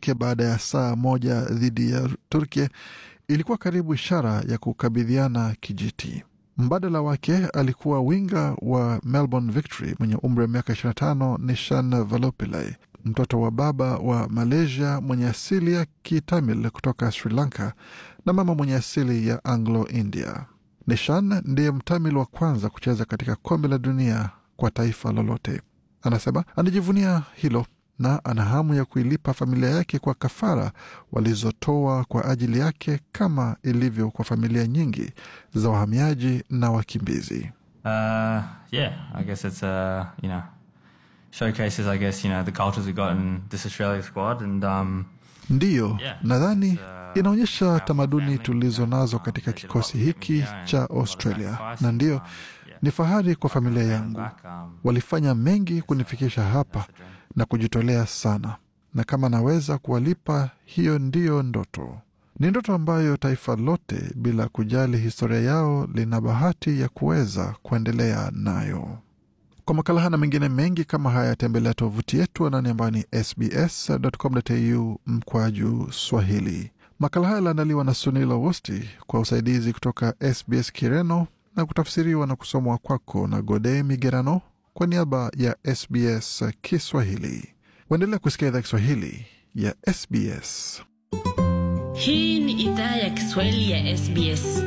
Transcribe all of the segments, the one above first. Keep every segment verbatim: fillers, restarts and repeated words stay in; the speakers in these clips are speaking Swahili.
wake baada ya saa moja dhidi ya Turkey ilikuwa karibu ishara ya kukabidhiana kijiti. Mbadala wake alikuwa winga wa Melbourne Victory mwenye umri wa miaka ishirini na tano, Nishan Valopillai, mtoto wa baba wa Malaysia mwenye asili ya Kitamil kutoka Sri Lanka na mama mwenye asili ya Anglo-India. Nishan ndiye Mtamil wa kwanza kucheza katika kombe la dunia kwa taifa lolote. Anasema anajivunia hilo na ana hamu ya kuilipa familia yake kwa kafara walizotoa kwa ajili yake, kama ilivyo kwa familia nyingi za wahamiaji na wakimbizi. Uh, yeah, I guess it's uh, you know, showcases I guess, you know, the cultures we got in this Australia squad and um Ndiyo, yeah, nadhani uh, inaonyesha tamaduni tulizo nazo katika kikosi hiki cha Australia, na ndiyo ni fahari kwa familia yangu. Walifanya mengi kunifikisha hapa na kujitolea sana, na kama naweza kuwalipa, hiyo ndiyo ndoto. Ni ndoto ambayo taifa lote bila kujali historia yao lina bahati ya kuweza kuendelea nayo. Kwa makala hana mengine mengi kama haya, tembelea tovuti yetu anani ambayo ni s b s dot com dot a u mkwaju Swahili. Makala haya yaliandaliwa na Sunila Wosti kwa usaidizi kutoka S B S Kireno na kutafsiriwa na kusomwa kwako na Gode Migerano kwa niaba ya S B S Kiswahili. Waendelea kusikia idhaa Kiswahili ya S B S. Hii ni idhaa ya Kiswahili ya S B S.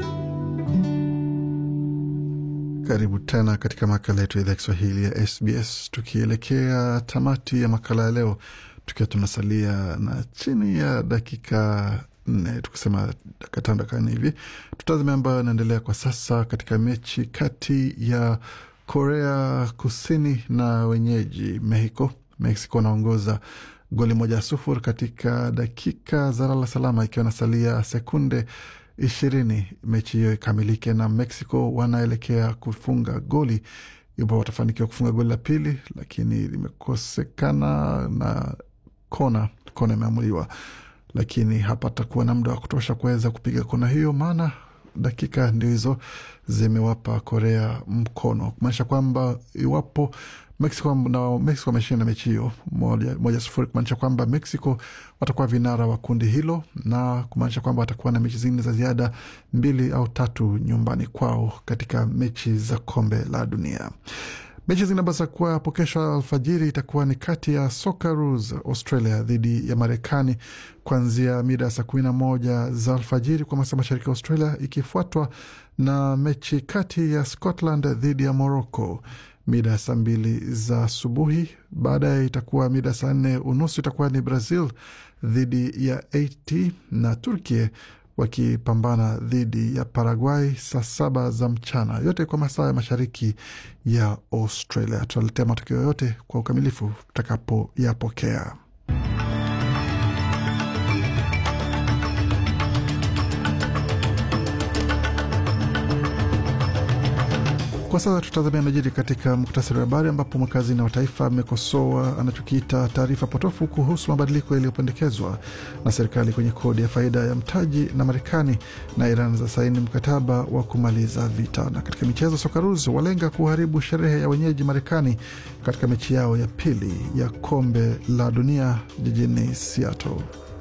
Karibu tena katika makala yetu ya Kiswahili ya S B S, tukielekea tamati ya makala ya leo, tukiwa tunasalia na chini ya dakika nne, tukisema dakika tano dakika hivi. Tutazame ambayo inaendelea kwa sasa katika mechi kati ya Korea Kusini na wenyeji Mexico. Mexico naongoza goli moja sufuri katika dakika za lala salama, ikiwa nasalia sekunde ishirini mechi hiyo ikamilike, na Mexico wanaelekea kufunga goli. Ipo watafanikiwa kufunga goli la pili, lakini limekosekana na kona kona imeamuliwa, lakini hapa takuwa na muda wa kutosha kuweza kupiga kona hiyo, maana dakika ndio hizo zimewapa Korea mkono, kumaanisha kwamba iwapo Mexico na Mexico wameshinda mechi hiyo moja, moja sufuri, kumaanisha kwamba Mexico watakuwa vinara wa kundi hilo, na kumaanisha kwamba watakuwa na mechi zingine za ziada mbili au tatu nyumbani kwao katika mechi za kombe la dunia. Mechi zinabasa kuwa hapo kesho alfajiri itakuwa ni kati ya Socceroos Australia dhidi ya Marekani kuanzia mida saa kumi na moja za alfajiri kwa masaa mashariki Australia, ikifuatwa na mechi kati ya Scotland dhidi ya Morocco mida saa mbili za asubuhi. Baadaye itakuwa mida saa nne unusu itakuwa ni Brazil dhidi ya Haiti na Turkey wakipambana dhidi ya Paraguay saa saba za mchana, yote kwa masaa ya mashariki ya Australia. Tutaletea matokeo yote kwa ukamilifu tutakapo yapokea. Kwa sasa tutazamia najiri katika muktasari wa habari, ambapo mwakazini wa taifa amekosoa anachokiita taarifa potofu kuhusu mabadiliko yaliyopendekezwa na serikali kwenye kodi ya faida ya mtaji, na Marekani na Iran za saini mkataba wa kumaliza vita. Na katika michezo, Socceroos walenga kuharibu sherehe ya wenyeji Marekani katika mechi yao ya pili ya kombe la dunia jijini Seattle.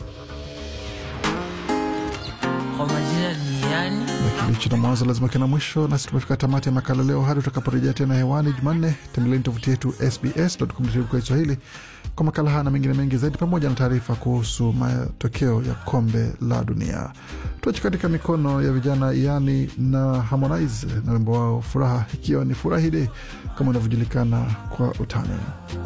Kwa majina ni yani Kilicho na mwanzo lazima kina mwisho, na sisi tumefika tamati ya makala leo. Hadi tutakaporejea tena hewani Jumanne, tembeleni tovuti yetu s b s dot com dot a u kwa Kiswahili kwa makala haya na mengine mengi zaidi, pamoja na taarifa kuhusu matokeo ya kombe la dunia. Tuache katika mikono ya vijana yani na Harmonize na wimbo wao Furaha, ikiwa ni Furahi Day kama inavyojulikana kwa utani.